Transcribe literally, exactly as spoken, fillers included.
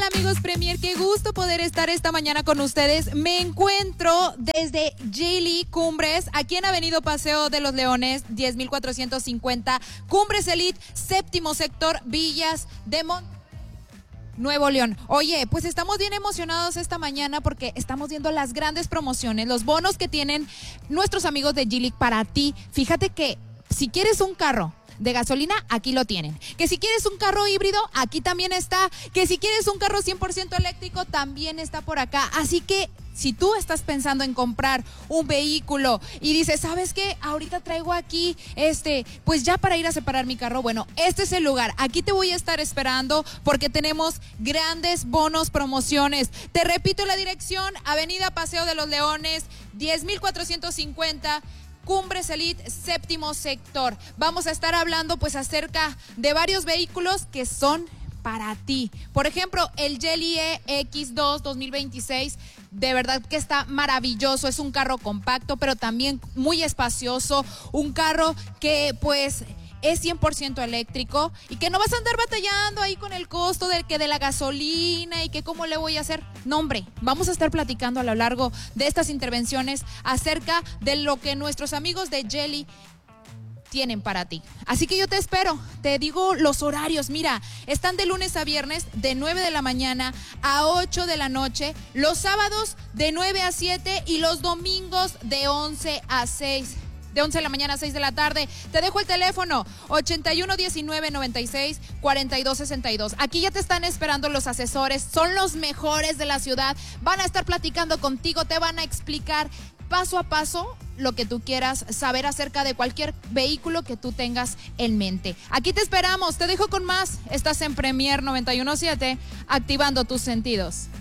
Amigos Premier, qué gusto poder estar esta mañana con ustedes. Me encuentro desde Geely Cumbres, aquí en Avenida Paseo de los Leones, diez mil cuatrocientos cincuenta, Cumbres Elite, séptimo sector, Villas de Mon... Nuevo León. Oye, pues estamos bien emocionados esta mañana porque estamos viendo las grandes promociones, los bonos que tienen nuestros amigos de Geely para ti. Fíjate que si quieres un carro de gasolina, aquí lo tienen. Que si quieres un carro híbrido, aquí también está. Que si quieres un carro cien por ciento eléctrico, también está por acá. Así que si tú estás pensando en comprar un vehículo y dices, ¿sabes qué? Ahorita traigo aquí, este, pues ya para ir a separar mi carro. Bueno, este es el lugar. Aquí te voy a estar esperando porque tenemos grandes bonos, promociones. Te repito la dirección, Avenida Paseo de los Leones, diez mil cuatrocientos cincuenta, Cumbres Elite, séptimo sector. Vamos a estar hablando pues acerca de varios vehículos que son para ti. Por ejemplo, el Geely E X dos dos mil veintiséis, de verdad que está maravilloso. Es un carro compacto, pero también muy espacioso. Un carro que pues es cien por ciento eléctrico y que no vas a andar batallando ahí con el costo de, que de la gasolina y que cómo le voy a hacer. No, hombre, vamos a estar platicando a lo largo de estas intervenciones acerca de lo que nuestros amigos de Geely tienen para ti. Así que yo te espero, te digo los horarios, mira, están de lunes a viernes de nueve de la mañana a ocho de la noche, los sábados de nueve a siete y los domingos de once a seis. De once de la mañana a seis de la tarde. Te dejo el teléfono ochenta y uno diecinueve noventa y seis cuarenta y dos sesenta y dos. Aquí ya te están esperando los asesores, son los mejores de la ciudad. Van a estar platicando contigo, te van a explicar paso a paso lo que tú quieras saber acerca de cualquier vehículo que tú tengas en mente. Aquí te esperamos, te dejo con más. Estás en Premier noventa y uno punto siete, activando tus sentidos.